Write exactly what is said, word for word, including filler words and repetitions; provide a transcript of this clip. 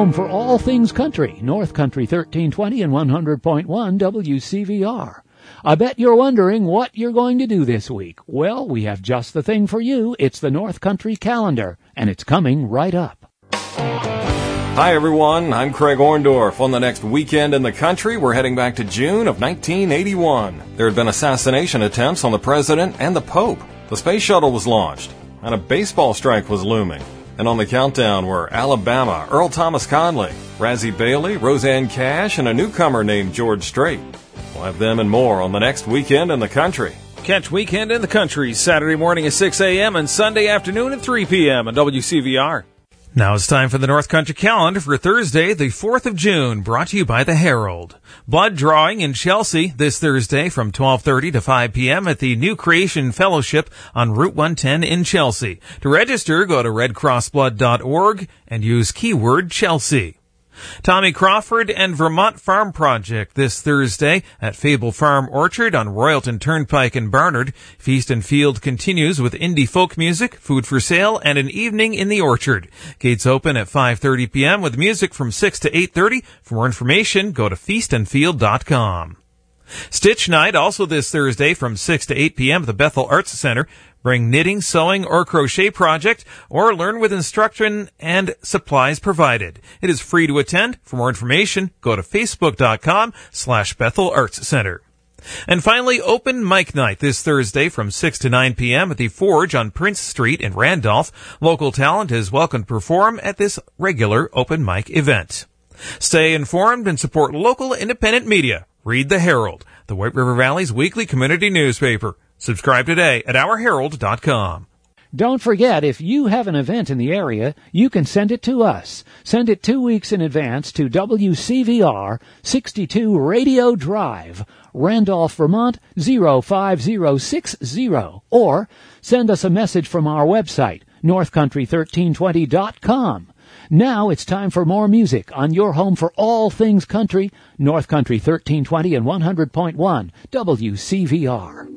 home for all things country, North Country thirteen twenty and one hundred point one W C V R. I bet you're wondering what you're going to do this week. Well, we have just the thing for you. It's the North Country calendar, and it's coming right up. Hi, everyone. I'm Craig Orndorff. On the next weekend in the country, we're heading back to June of nineteen eighty-one. There had been assassination attempts on the president and the Pope. The space shuttle was launched, and a baseball strike was looming. And on the countdown were Alabama, Earl Thomas Conley, Razzie Bailey, Roseanne Cash, and a newcomer named George Strait. We'll have them and more on the next weekend in the country. Catch Weekend in the Country Saturday morning at six a.m. and Sunday afternoon at three p.m. on W C V R. Now it's time for the North Country calendar for Thursday, the fourth of June, brought to you by the Herald. Blood drawing in Chelsea this Thursday from twelve thirty to five p.m. at the New Creation Fellowship on Route one ten in Chelsea. To register, go to red cross blood dot org and use keyword Chelsea. Tommy Crawford and Vermont Farm Project this Thursday at Fable Farm Orchard on Royalton Turnpike in Barnard. Feast and Field continues with indie folk music, food for sale, and an evening in the orchard. Gates open at five thirty p.m. with music from six to eight thirty. For more information, go to feast and field dot com. Stitch Night also this Thursday from six to eight p.m. at the Bethel Arts Center. Bring knitting, sewing, or crochet project, or learn with instruction and supplies provided. It is free to attend. For more information, go to facebook.com slash Bethel Arts Center. And finally, Open Mic Night this Thursday from six to nine p.m. at the Forge on Prince Street in Randolph. Local talent is welcome to perform at this regular open mic event. Stay informed and support local independent media. Read the Herald, the White River Valley's weekly community newspaper. Subscribe today at our herald dot com. Don't forget, if you have an event in the area, you can send it to us. Send it two weeks in advance to W C V R, sixty-two Radio Drive, Randolph, Vermont, zero five zero six zero. Or send us a message from our website, north country thirteen twenty dot com. Now it's time for more music on your home for all things country, North Country thirteen twenty and one hundred point one W C V R.